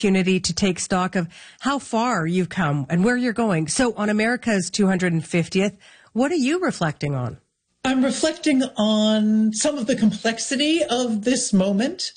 opportunity to take stock of how far you've come and where you're going. So on America's 250th, what are you reflecting on? I'm reflecting on some of the complexity of this moment.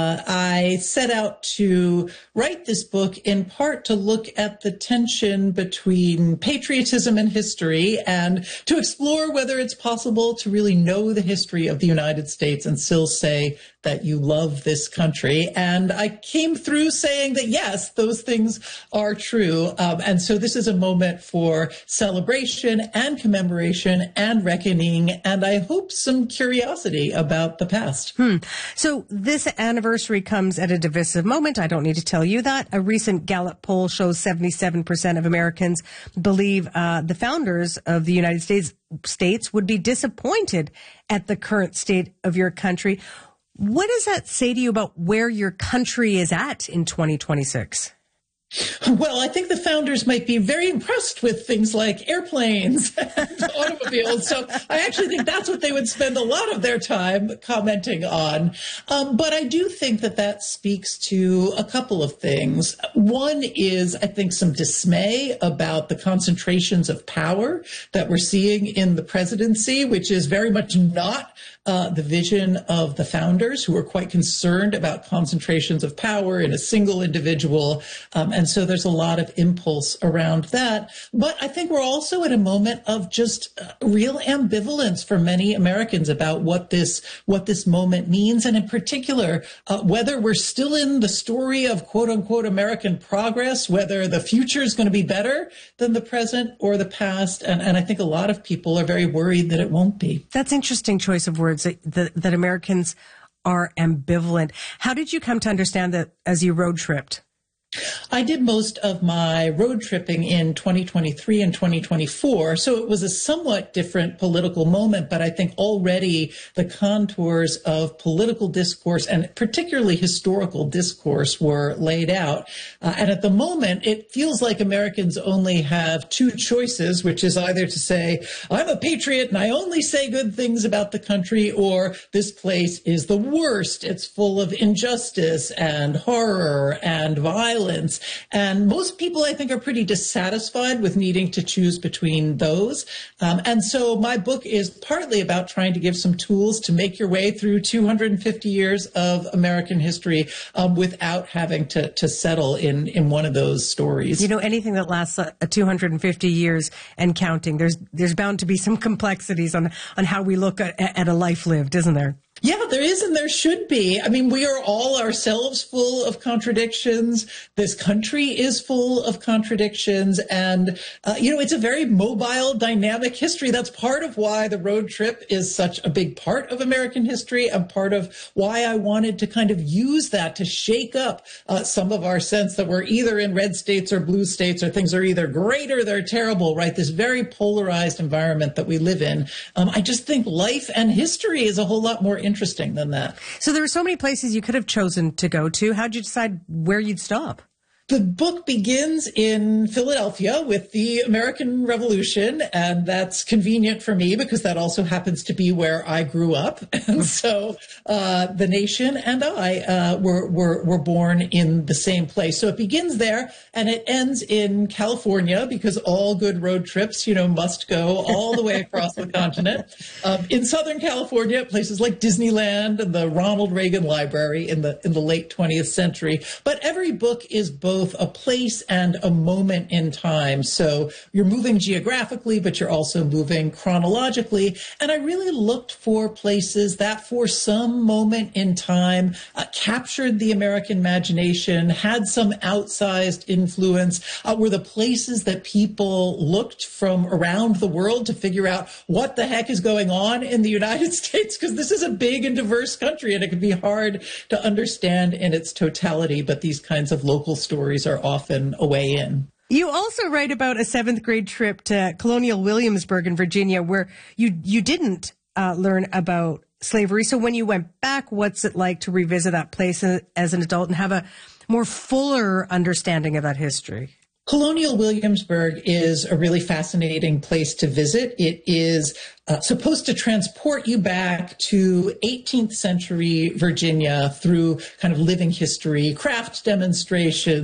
I set out to write this book in part to look at the tension between patriotism and history and to explore whether it's possible to really know the history of the United States and still say that you love this country. And I came through saying that, yes, those things are true. And so this is a moment for celebration and commemoration and reckoning, and I hope some curiosity about the past. So this anniversary comes at a divisive moment. I don't need to tell you that. A recent Gallup poll shows 77% of Americans believe the founders of the United States would be disappointed at the current state of your country. What does that say to you about where your country is at in 2026? Well, I think the founders might be very impressed with things like airplanes and automobiles. So I actually think that's what they would spend a lot of their time commenting on. But I do think that that speaks to a couple of things. One is, I think, some dismay about the concentrations of power that we're seeing in the presidency, which is very much not the vision of the founders, who were quite concerned about concentrations of power in a single individual. And so there's a lot of impulse around that. But I think we're also at a moment of just real ambivalence for many Americans about what this moment means. And in particular, whether we're still in the story of quote unquote American progress, whether the future is going to be better than the present or the past. And I think a lot of people are very worried that it won't be. That's interesting choice of words, that Americans are ambivalent. How did you come to understand that as you road tripped? I did most of my road tripping in 2023 and 2024, so it was a somewhat different political moment, but I think already the contours of political discourse and particularly historical discourse were laid out. And at the moment, it feels like Americans only have two choices, which is either to say, I'm a patriot and I only say good things about the country, or this place is the worst. It's full of injustice and horror and violence. And most people, I think, are pretty dissatisfied with needing to choose between those. And so my book is partly about trying to give some tools to make your way through 250 years of American history without having to settle in one of those stories. You know, anything that lasts 250 years and counting, there's bound to be some complexities on how we look at a life lived, isn't there? Yeah, there is, and there should be. I mean, we are all ourselves full of contradictions. This country is full of contradictions. And, it's a very mobile, dynamic history. That's part of why the road trip is such a big part of American history, and part of why I wanted to kind of use that to shake up some of our sense that we're either in red states or blue states, or things are either great or they're terrible, right? This very polarized environment that we live in. I just think life and history is a whole lot more interesting than that. So there were so many places you could have chosen to go to. How'd you decide where you'd stop? The book begins in Philadelphia with the American Revolution, and that's convenient for me because that also happens to be where I grew up. And so the nation and I were born in the same place. So it begins there, and it ends in California, because all good road trips, must go all the way across the continent. In Southern California, places like Disneyland and the Ronald Reagan Library in the late 20th century. But every book is both a place and a moment in time. So you're moving geographically, but you're also moving chronologically. And I really looked for places that for some moment in time captured the American imagination, had some outsized influence, were the places that people looked from around the world to figure out what the heck is going on in the United States, because this is a big and diverse country and it can be hard to understand in its totality. But these kinds of local stories are often a way in. You also write about a seventh grade trip to Colonial Williamsburg in Virginia, where you didn't learn about slavery. So when you went back, what's it like to revisit that place as an adult and have a more fuller understanding of that history? Colonial Williamsburg is a really fascinating place to visit. It is supposed to transport you back to 18th century Virginia through kind of living history, craft demonstrations,